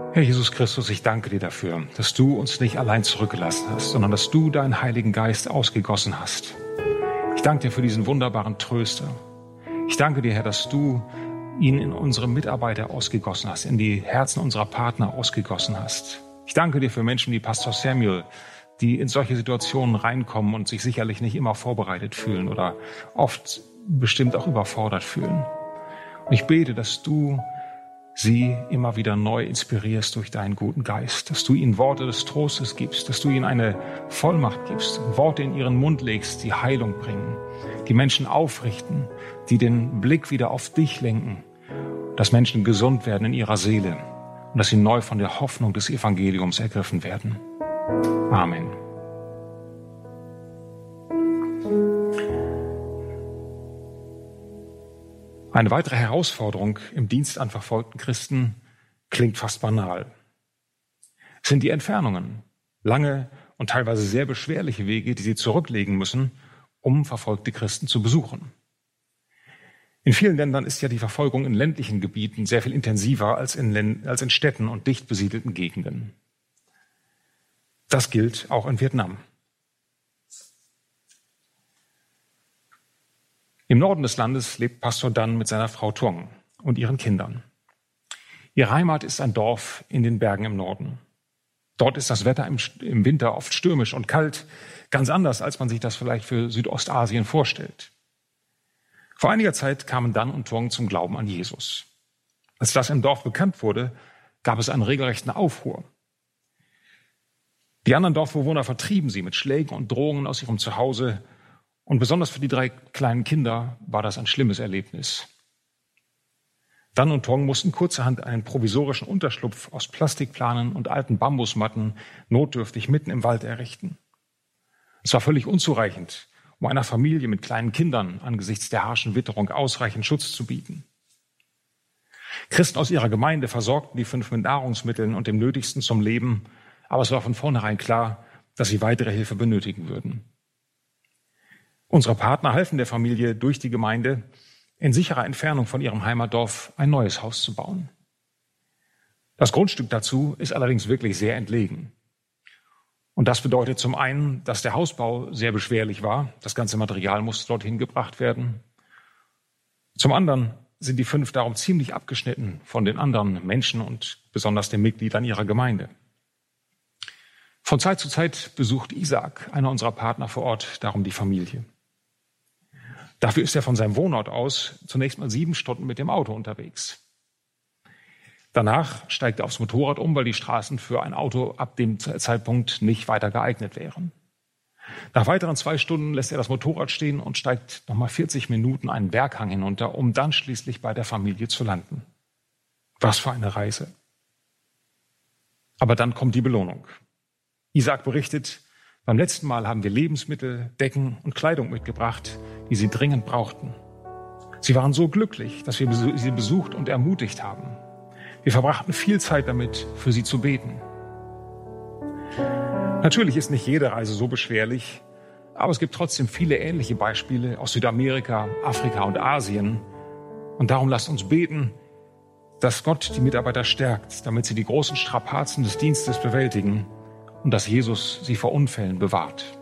Herr Jesus Christus, ich danke dir dafür, dass du uns nicht allein zurückgelassen hast, sondern dass du deinen Heiligen Geist ausgegossen hast. Ich danke dir für diesen wunderbaren Tröster. Ich danke dir, Herr, dass du ihn in unsere Mitarbeiter ausgegossen hast, in die Herzen unserer Partner ausgegossen hast. Ich danke dir für Menschen wie Pastor Samuel, die in solche Situationen reinkommen und sich sicherlich nicht immer vorbereitet fühlen oder oft bestimmt auch überfordert fühlen. Und ich bete, dass du sie immer wieder neu inspirierst durch deinen guten Geist, dass du ihnen Worte des Trostes gibst, dass du ihnen eine Vollmacht gibst, Worte in ihren Mund legst, die Heilung bringen, die Menschen aufrichten, die den Blick wieder auf dich lenken, dass Menschen gesund werden in ihrer Seele und dass sie neu von der Hoffnung des Evangeliums ergriffen werden. Amen. Eine weitere Herausforderung im Dienst an verfolgten Christen klingt fast banal. Es sind die Entfernungen, lange und teilweise sehr beschwerliche Wege, die sie zurücklegen müssen, um verfolgte Christen zu besuchen. In vielen Ländern ist ja die Verfolgung in ländlichen Gebieten sehr viel intensiver als in Städten und dicht besiedelten Gegenden. Das gilt auch in Vietnam. Im Norden des Landes lebt Pastor Dan mit seiner Frau Tuong und ihren Kindern. Ihre Heimat ist ein Dorf in den Bergen im Norden. Dort ist das Wetter im Winter oft stürmisch und kalt, ganz anders, als man sich das vielleicht für Südostasien vorstellt. Vor einiger Zeit kamen Dan und Tuong zum Glauben an Jesus. Als das im Dorf bekannt wurde, gab es einen regelrechten Aufruhr. Die anderen Dorfbewohner vertrieben sie mit Schlägen und Drohungen aus ihrem Zuhause. Und besonders für die 3 kleinen Kinder war das ein schlimmes Erlebnis. Dan und Tuong mussten kurzerhand einen provisorischen Unterschlupf aus Plastikplanen und alten Bambusmatten notdürftig mitten im Wald errichten. Es war völlig unzureichend, um einer Familie mit kleinen Kindern angesichts der harschen Witterung ausreichend Schutz zu bieten. Christen aus ihrer Gemeinde versorgten die 5 mit Nahrungsmitteln und dem Nötigsten zum Leben, aber es war von vornherein klar, dass sie weitere Hilfe benötigen würden. Unsere Partner halfen der Familie durch die Gemeinde, in sicherer Entfernung von ihrem Heimatdorf ein neues Haus zu bauen. Das Grundstück dazu ist allerdings wirklich sehr entlegen. Und das bedeutet zum einen, dass der Hausbau sehr beschwerlich war. Das ganze Material musste dorthin gebracht werden. Zum anderen sind die 5 darum ziemlich abgeschnitten von den anderen Menschen und besonders den Mitgliedern ihrer Gemeinde. Von Zeit zu Zeit besucht Isaac, einer unserer Partner vor Ort, darum die Familie. Dafür ist er von seinem Wohnort aus zunächst mal 7 Stunden mit dem Auto unterwegs. Danach steigt er aufs Motorrad um, weil die Straßen für ein Auto ab dem Zeitpunkt nicht weiter geeignet wären. Nach weiteren 2 Stunden lässt er das Motorrad stehen und steigt nochmal 40 Minuten einen Berghang hinunter, um dann schließlich bei der Familie zu landen. Was für eine Reise. Aber dann kommt die Belohnung. Isaac berichtet, beim letzten Mal haben wir Lebensmittel, Decken und Kleidung mitgebracht, die sie dringend brauchten. Sie waren so glücklich, dass wir sie besucht und ermutigt haben. Wir verbrachten viel Zeit damit, für sie zu beten. Natürlich ist nicht jede Reise so beschwerlich, aber es gibt trotzdem viele ähnliche Beispiele aus Südamerika, Afrika und Asien. Und darum lasst uns beten, dass Gott die Mitarbeiter stärkt, damit sie die großen Strapazen des Dienstes bewältigen und dass Jesus sie vor Unfällen bewahrt.